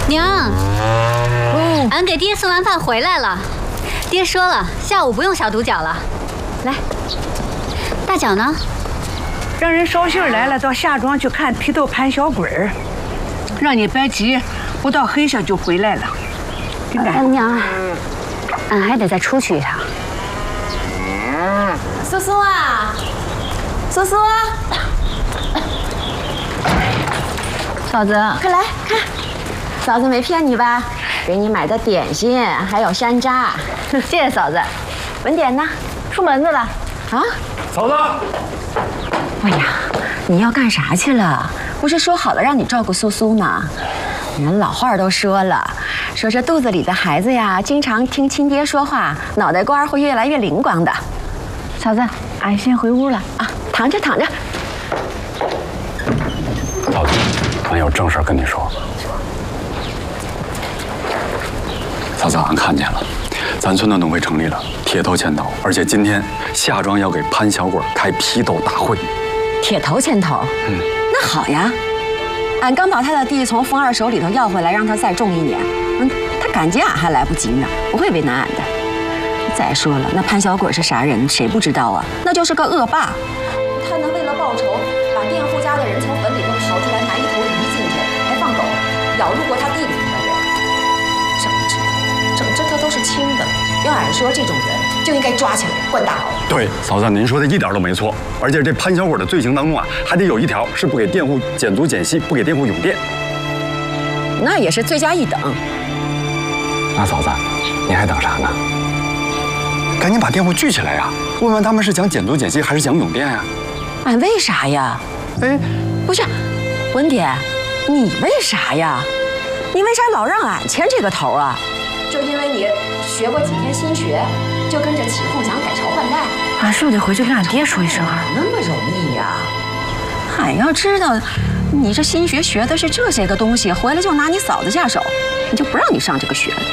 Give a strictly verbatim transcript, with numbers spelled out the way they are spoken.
娘，哦，俺给爹送完饭回来了。爹说了，下午不用小肚饺了。来，大脚呢？ 让人捎信来了，到夏庄去看批斗潘小鬼儿。让你别急，不到黑下就回来了。真的。 娘，俺还得再出去一趟。 苏苏啊，苏苏啊！ 嫂子， 快来看，嫂子没骗你吧？给你买的点心还有山楂， 谢谢嫂子。 文典呢？ 出门子了。 啊， 嫂子。 哎呀，你要干啥去了？不是说好了让你照顾苏苏呢？人老话都说了，说这肚子里的孩子呀，经常听亲爹说话，脑袋瓜会越来越灵光的。 嫂子，俺先回屋了啊，躺着躺着。 嫂子，俺有正事跟你说。嫂子，俺看见了，咱村的农会成立了，铁头牵头，而且今天夏庄要给潘小鬼开批斗大会。 铁头牵头， 嗯， 那好呀。俺刚把他的地从风二手里头要回来，让他再种一年。嗯，他感激俺还来不及呢，不会为难俺的。再说了，那潘小鬼是啥人，谁不知道啊？那就是个恶霸。他能为了报仇，把佃户家的人从坟里头刨出来，埋一头鱼进去，还放狗咬入过他地里头的人。整只整只他都是轻的。要俺说，这种人就应该抓起来关大牢。 对，嫂子，您说的一点都没错。而且这潘小鬼的罪行当中啊，还得有一条是不给佃户减租减息，不给佃户永佃。 那也是罪加一等。 那嫂子，你还等啥呢？赶紧把佃户聚起来呀！问问他们是讲减租减息还是讲永佃呀？ 俺为啥呀？ 哎， 不是，文典，你为啥呀？你为啥老让俺牵这个头啊？就因为你学过几天心学，就跟着起哄想改朝换代？ 俺是不是得回去跟俺爹说一声啊？ 那么容易呀？俺要知道你这心学学的是这些个东西，回来就拿你嫂子下手，你就不让你上这个学了。